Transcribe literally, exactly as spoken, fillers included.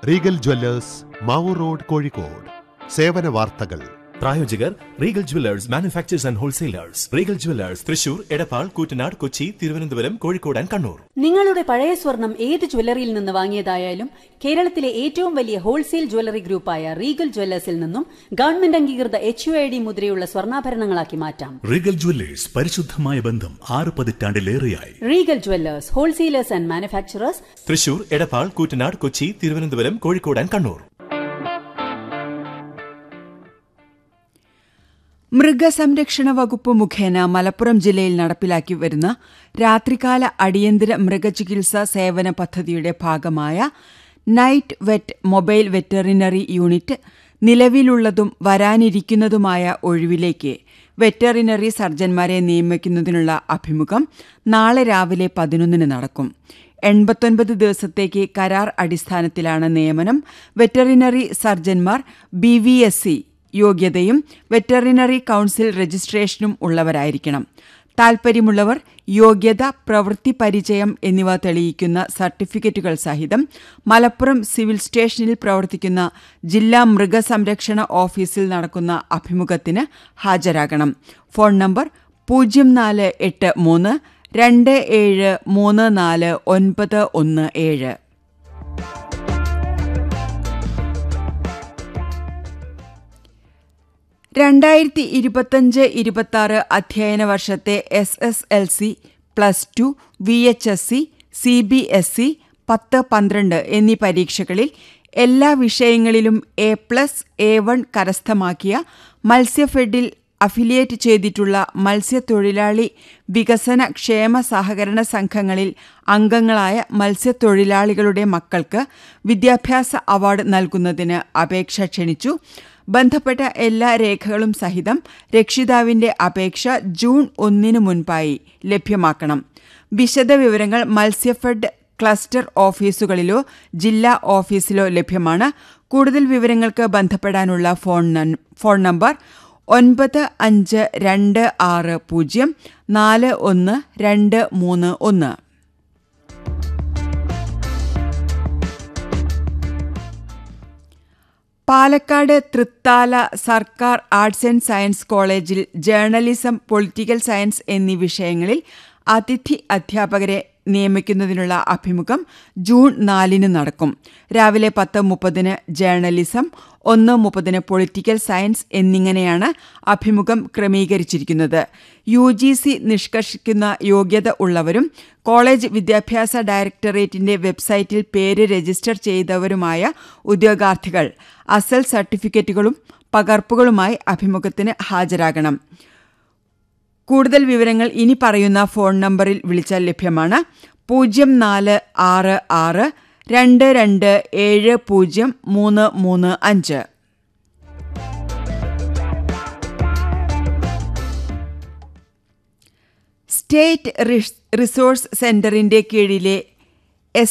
Regal Jewellers Mavoor road, Kozhikode. സേവന വാർത്തകൾ. പ്രായോജകർ Regal Jewellers manufacturers and wholesalers. Regal Jewellers Thrissur, Edappal, Koottanad, Kochi, Thiruvananthapuram, Kozhikode and Kannur. നിങ്ങളുടെ പഴയ സ്വർണം ഏത് ജ്വല്ലറിയിൽ നിന്ന് വാങ്ങിയതായാലും കേരളത്തിലെ ഏറ്റവും വലിയ ഹോൾസെയിൽ ജ്വല്ലറി ഗ്രൂപ്പായ റീഗൽ ജ്വല്ലേഴ്സിൽ നിന്നും ഗവൺമെന്റ് അംഗീകൃത എച്ച് യു ഐ ഡി മുദ്രയുള്ള സ്വർണ്ണാഭരണങ്ങളാക്കി മാറ്റാം. റീഗൽ ജ്വല്ലേഴ്സ്, പരിശുദ്ധമായ ബന്ധം ആറ് പതിറ്റാണ്ടിലേറെയായി. Regal Jewellers, wholesalers and manufacturers, Thrissur, Edappal, Koottanad, Kochi, Thiruvananthapuram, Kozhikode and Kannur. മൃഗസംരക്ഷണ വകുപ്പ് മുഖേന മലപ്പുറം ജില്ലയിൽ നടപ്പിലാക്കി വരുന്ന രാത്രികാല അടിയന്തര മൃഗചികിത്സാ സേവന പദ്ധതിയുടെ ഭാഗമായ night wet mobile veterinary unit നിലവിലുള്ളതും വരാനിരിക്കുന്നതുമായ ഒഴിവിലേക്ക് veterinary സർജൻമാരെ നിയമിക്കുന്നതിനുള്ള അഭിമുഖം നാളെ രാവിലെ പതിനൊന്നിന് നടക്കും. എൺപത്തൊൻപത് ദിവസത്തേക്ക് കരാർ അടിസ്ഥാനത്തിലാണ് നിയമനം. Veterinary സർജൻമാർ B V S C യോഗ്യതയും വെറ്ററിനറി കൌൺസിൽ രജിസ്ട്രേഷനും ഉള്ളവരായിരിക്കണം. താൽപ്പര്യമുള്ളവർ യോഗ്യത, പ്രവൃത്തി പരിചയം എന്നിവ തെളിയിക്കുന്ന സർട്ടിഫിക്കറ്റുകൾ സഹിതം മലപ്പുറം സിവിൽ സ്റ്റേഷനിൽ പ്രവർത്തിക്കുന്ന ജില്ലാ മൃഗസംരക്ഷണ ഓഫീസിൽ നടക്കുന്ന അഭിമുഖത്തിന് ഹാജരാകണം. ഫോൺ നമ്പർ പൂജ്യം നാല് എട്ട് മൂന്ന് രണ്ട് ഏഴ് മൂന്ന് നാല് ഒൻപത് ഒന്ന് ഏഴ്. രണ്ടായിരത്തി ഇരുപത്തഞ്ച് ഇരുപത്തിയാറ് അധ്യയന വർഷത്തെ S S L C, plus two, V H S C, C B S E, പത്ത് പന്ത്രണ്ട് എന്നീ പരീക്ഷകളിൽ എല്ലാ വിഷയങ്ങളിലും എ പ്ലസ്, എ വൺ കരസ്ഥമാക്കിയ മത്സ്യഫെഡിൽ അഫിലിയേറ്റ് ചെയ്തിട്ടുള്ള മത്സ്യത്തൊഴിലാളി വികസന ക്ഷേമ സഹകരണ സംഘങ്ങളിൽ അംഗങ്ങളായ മത്സ്യത്തൊഴിലാളികളുടെ മക്കൾക്ക് വിദ്യാഭ്യാസ അവാർഡ് നൽകുന്നതിന് അപേക്ഷ ക്ഷണിച്ചു. ബന്ധപ്പെട്ട എല്ലാ രേഖകളും സഹിതം രക്ഷിതാവിന്റെ അപേക്ഷ ജൂൺ ഒന്നിന് മുൻപായി ലഭ്യമാക്കണം. വിശദവിവരങ്ങൾ മത്സ്യഫെഡ് ക്ലസ്റ്റർ ഓഫീസുകളിലോ ജില്ലാ ഓഫീസിലോ ലഭ്യമാണ്. കൂടുതൽ വിവരങ്ങൾക്ക് ബന്ധപ്പെടാനുള്ള ഫോൺ ഫോൺ നമ്പർ ഒൻപത് അഞ്ച് രണ്ട് ആറ് പൂജ്യം നാല് ഒന്ന് രണ്ട് മൂന്ന് ഒന്ന്. പാലക്കാട് തൃത്താല സർക്കാർ ആർട്സ് ആൻഡ് സയൻസ് കോളേജിൽ ജേർണലിസം, പൊളിറ്റിക്കൽ സയൻസ് എന്നീ വിഷയങ്ങളിൽ അതിഥി അധ്യാപകരെ നിയമിക്കുന്നതിനുള്ള അഭിമുഖം ജൂൺ നാലിന് നടക്കും. രാവിലെ പത്ത് മുപ്പതിന് ജേർണലിസം, ഒന്ന് മുപ്പതിന് പൊളിറ്റിക്കൽ സയൻസ് എന്നിങ്ങനെയാണ് അഭിമുഖം ക്രമീകരിച്ചിരിക്കുന്നത്. യു ജി സി നിഷ്കർഷിക്കുന്ന യോഗ്യത ഉള്ളവരും കോളേജ് വിദ്യാഭ്യാസ ഡയറക്ടറേറ്റിന്റെ വെബ്സൈറ്റിൽ പേര് രജിസ്റ്റർ ചെയ്തവരുമായ ഉദ്യോഗാർത്ഥികൾ അസൽ സർട്ടിഫിക്കറ്റുകളും പകർപ്പുകളുമായി അഭിമുഖത്തിന് ഹാജരാകണം. കൂടുതൽ വിവരങ്ങൾ ഇനി പറയുന്ന ഫോൺ നമ്പറിൽ വിളിച്ചാൽ ലഭ്യമാണ്. പൂജ്യം നാല് ആറ് ആറ് രണ്ട് രണ്ട് ഏഴ് പൂജ്യം മൂന്ന് മൂന്ന് അഞ്ച്. സ്റ്റേറ്റ് റിസോഴ്സ് സെന്ററിന്റെ കീഴിലെ